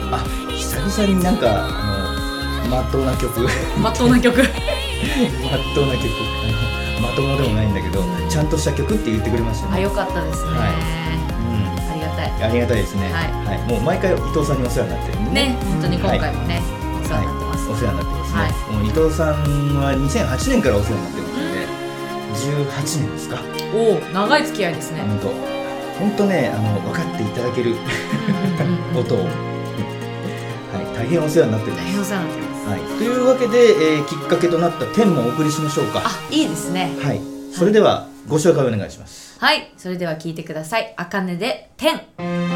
あ、久々になんかまっとうな曲まっとうな曲まっとうな曲、まともでもないんだけど、ちゃんとした曲って言ってくれましたね。 あ、よかったですね、 はい、 ありがたい。 ありがたいですね。はい、もう毎回伊藤さんにお世話になってるんでね、本当に今回もね、お世話になってます。 お世話になってますね。もう伊藤さんは2008年からお世話になってるので、18年ですか。 おお、長い付き合いですね。 本当ね、分かっていただけることを、はい、大変お世話になってます。 大変お世話になってます。 はい、というわけで、きっかけとなった10もお送りしましょうか。 あ、いいですね。 はい、それではご紹介お願いします。 はい、それでは聞いてください。あかねで10。